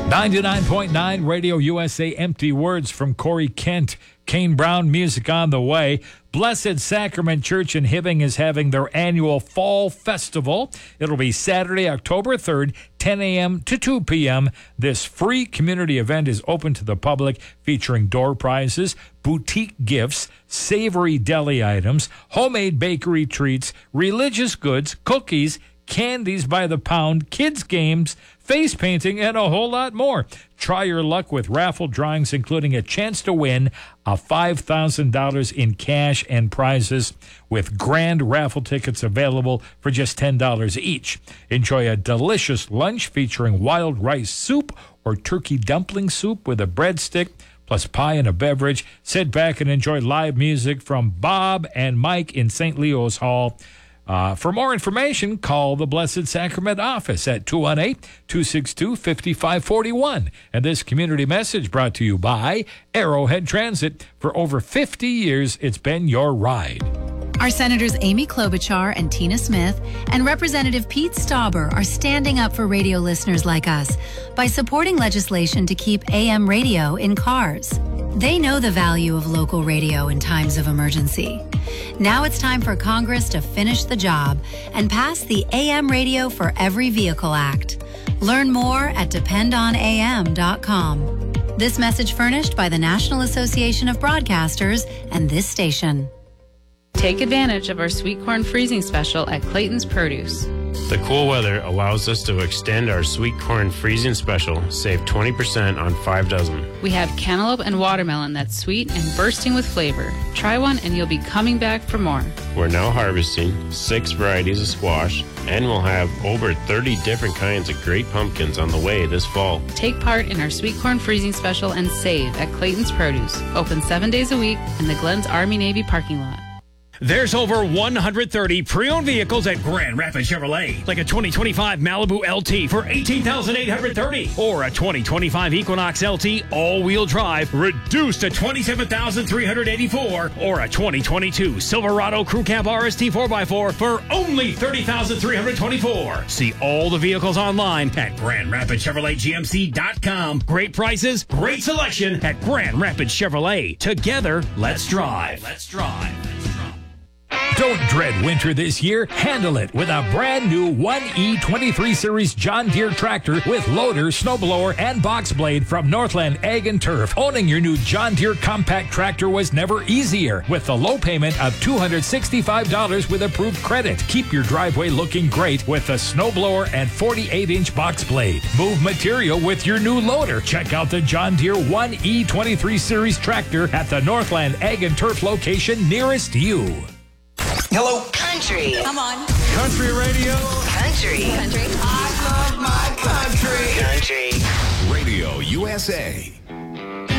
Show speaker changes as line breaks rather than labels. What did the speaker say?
99.9 Radio USA, Empty Words from Corey Kent. Kane Brown music on the way. Blessed Sacrament Church in Hibbing is having their annual Fall Festival. It'll be Saturday, October 3rd, 10 a.m. to 2 p.m. This free community event is open to the public, featuring door prizes, boutique gifts, savory deli items, homemade bakery treats, religious goods, cookies, candies by the pound, kids' games, face painting, and a whole lot more. Try your luck with raffle drawings, including a chance to win a $5,000 in cash and prizes, with grand raffle tickets available for just $10 each. Enjoy a delicious lunch featuring wild rice soup or turkey dumpling soup with a breadstick, plus pie and a beverage. Sit back and enjoy live music from Bob and Mike in St. Leo's Hall. For more information, call the Blessed Sacrament office at 218-262-5541. And this community message brought to you by Arrowhead Transit. For over 50 years, it's been your ride.
Our Senators Amy Klobuchar and Tina Smith and Representative Pete Stauber are standing up for radio listeners like us by supporting legislation to keep AM radio in cars. They know the value of local radio in times of emergency. Now it's time for Congress to finish the job and pass the AM Radio for Every Vehicle Act. Learn more at dependonam.com. This message furnished by the National Association of Broadcasters and this station.
Take advantage of our sweet corn freezing special at Clayton's Produce.
The cool weather allows us to extend our sweet corn freezing special, save 20% on 5 dozen.
We have cantaloupe and watermelon that's sweet and bursting with flavor. Try one and you'll be coming back for more.
We're now harvesting 6 varieties of squash, and we'll have over 30 different kinds of great pumpkins on the way this fall.
Take part in our sweet corn freezing special and save at Clayton's Produce. Open 7 days a week in the Glens Army-Navy parking lot.
There's over 130 pre-owned vehicles at Grand Rapids Chevrolet, like a 2025 Malibu LT for $18,830, or a 2025 Equinox LT all-wheel drive reduced to $27,384, or a 2022 Silverado Crew Cab RST 4x4 for only $30,324. See all the vehicles online at GrandRapidsChevroletGMC.com. Great prices, great selection at Grand Rapids Chevrolet. Together, let's drive. Let's drive.
Don't dread winter this year. Handle it with a brand new 1E23 Series John Deere tractor with loader, snowblower, and box blade from Northland Ag and Turf. Owning your new John Deere compact tractor was never easier, with the low payment of $265 with approved credit. Keep your driveway looking great with the snowblower and 48-inch box blade. Move material with your new loader. Check out the John Deere 1E23 Series tractor at the Northland Ag and Turf location nearest you.
Hello. Country.
Come on.
Country radio.
Country.
I love my country.
Country.
Radio USA.